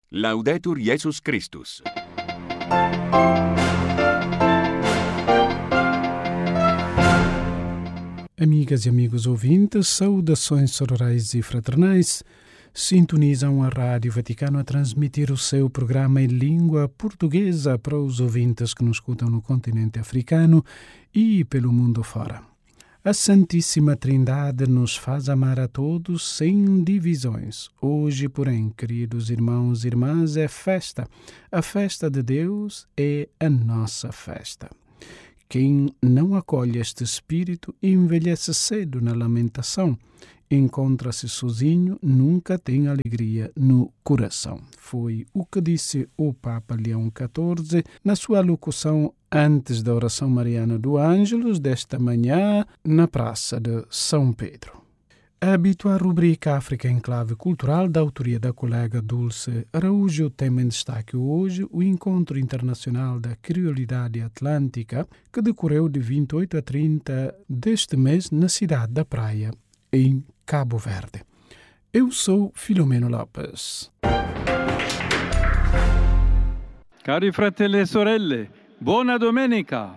Laudetur Jesus Christus. Amigas e amigos ouvintes, saudações sororais e fraternais. Sintonizam a Rádio Vaticano a transmitir o seu programa em língua portuguesa para os ouvintes que nos escutam no continente africano e pelo mundo fora. A Santíssima Trindade nos faz amar a todos sem divisões. Hoje, porém, queridos irmãos e irmãs, é festa. A festa de Deus é a nossa festa. Quem não acolhe este espírito envelhece cedo na lamentação. Encontra-se sozinho, nunca tem alegria no coração. Foi o que disse o Papa Leão XIV na sua locução antes da oração mariana do Ângelus desta manhã na Praça de São Pedro. A habitual rubrica África em Clave Cultural, da autoria da colega Dulce Araújo, tema em destaque hoje o Encontro Internacional da Criolidade Atlântica, que decorreu de 28 a 30 deste mês na cidade da Praia, em Cabo Verde. Eu sou Filomeno Lopes. Cari fratelli e sorelle, buona domenica!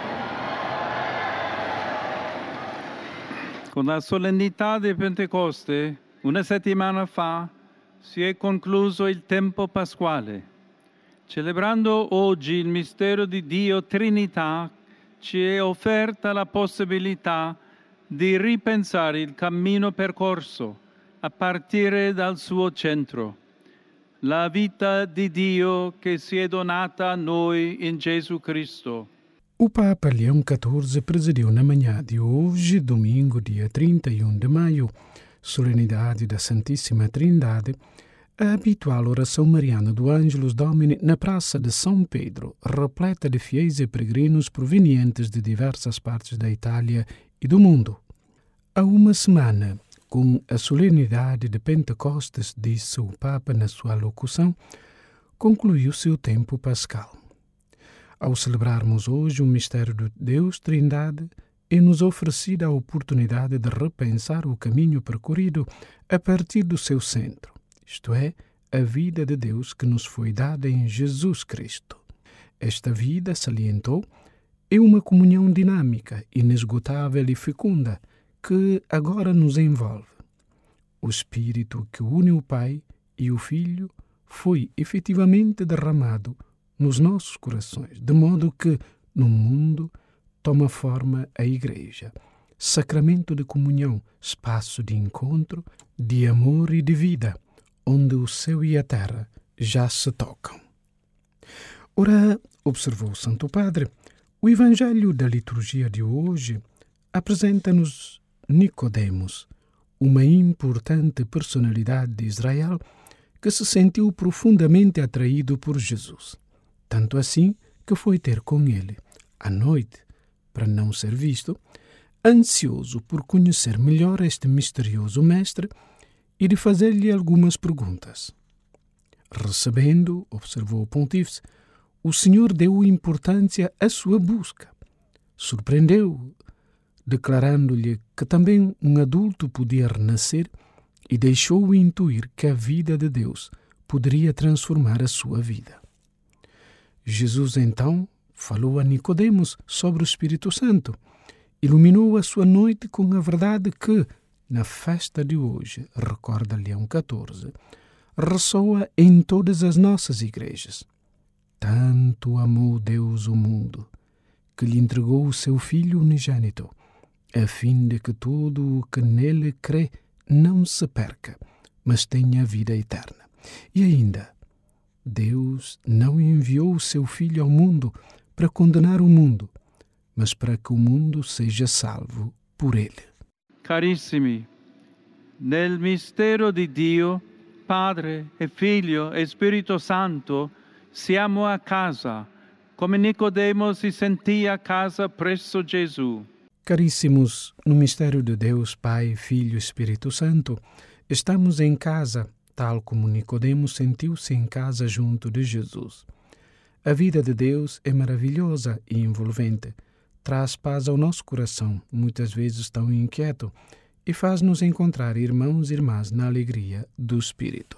Con la solennità di Pentecoste, una settimana fa, si è concluso il tempo pasquale. Celebrando oggi il mistero di Dio Trinità, ci è offerta la possibilità di ripensare il cammino percorso a partire dal suo centro, la vita di Dio che si è donata a noi in Gesù Cristo. O Papa Leão XIV presidiu na manhã de hoje, domingo, dia 31 de maio, solenidade da Santíssima Trindade, a habitual oração mariana do Ângelus Domini na Praça de São Pedro, repleta de fiéis e peregrinos provenientes de diversas partes da Itália e do mundo. Há uma semana, com a solenidade de Pentecostes, disse o Papa na sua locução, concluiu-se o tempo pascal. Ao celebrarmos hoje o mistério de Deus Trindade, é-nos oferecida a oportunidade de repensar o caminho percorrido a partir do seu centro, isto é, a vida de Deus que nos foi dada em Jesus Cristo. Esta vida, salientou, é uma comunhão dinâmica, inesgotável e fecunda, que agora nos envolve. O Espírito que une o Pai e o Filho foi efetivamente derramado nos nossos corações, de modo que, no mundo, toma forma a Igreja, sacramento de comunhão, espaço de encontro, de amor e de vida, onde o céu e a terra já se tocam. Ora, observou o Santo Padre, o Evangelho da liturgia de hoje apresenta-nos Nicodemos, uma importante personalidade de Israel que se sentiu profundamente atraído por Jesus. Tanto assim que foi ter com ele, à noite, para não ser visto, ansioso por conhecer melhor este misterioso mestre e de fazer-lhe algumas perguntas. Recebendo, observou o pontífice, o Senhor deu importância à sua busca. Surpreendeu, declarando-lhe que também um adulto podia renascer e deixou-o intuir que a vida de Deus poderia transformar a sua vida. Jesus, então, falou a Nicodemos sobre o Espírito Santo, iluminou a sua noite com a verdade que, na festa de hoje, recorda Leão XIV, ressoa em todas as nossas igrejas. Tanto amou Deus o mundo, que lhe entregou o seu Filho unigênito, a fim de que todo o que nele crê não se perca, mas tenha vida eterna. E ainda, Deus não enviou o seu Filho ao mundo para condenar o mundo, mas para que o mundo seja salvo por ele. Carissimi, nel mistero di Dio, Padre e Figlio e Spirito Santo, siamo a casa, come Nicodemo si sentì a casa presso Gesù. Caríssimos, no mistério de Deus, Pai, Filho e Espírito Santo, estamos em casa, tal como Nicodemo sentiu-se em casa junto de Jesus. A vida de Deus é maravilhosa e envolvente, traz paz ao nosso coração, muitas vezes tão inquieto, e faz-nos encontrar irmãos e irmãs na alegria do Espírito.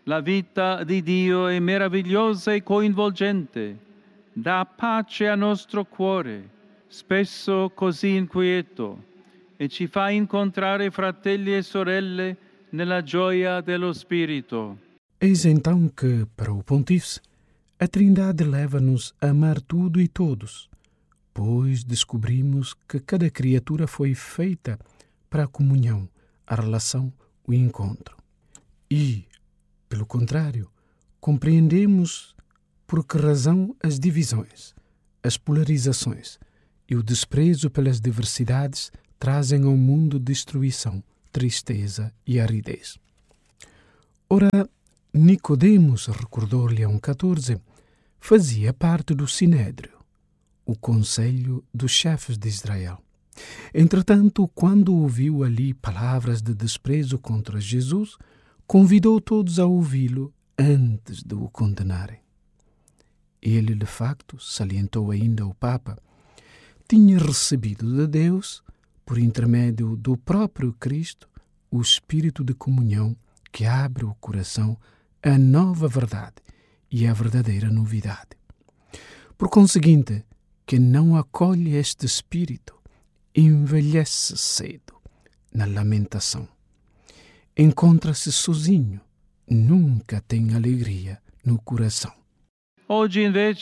La vita di Dio è meravigliosa e coinvolgente, dà pace al nostro cuore, spesso così inquieto, e ci fa incontrare fratelli e sorelle nella gioia dello Spirito. Eis então que, para o Pontífice, a Trindade leva-nos a amar tudo e todos, pois descobrimos que cada criatura foi feita para a comunhão, a relação, o encontro. E, pelo contrário, compreendemos por que razão as divisões, as polarizações e o desprezo pelas diversidades trazem ao mundo destruição, tristeza e aridez. Ora, Nicodemos, recordou Leão XIV, fazia parte do Sinédrio, o conselho dos chefes de Israel. Entretanto, quando ouviu ali palavras de desprezo contra Jesus, convidou todos a ouvi-lo antes de o condenarem. Ele, de facto, salientou ainda o Papa, tinha recebido de Deus, por intermédio do próprio Cristo, o espírito de comunhão que abre o coração à nova verdade e à verdadeira novidade. Por conseguinte, quem não acolhe este espírito envelhece cedo na lamentação. Encontra-se sozinho, nunca tem alegria no coração. Oggi invece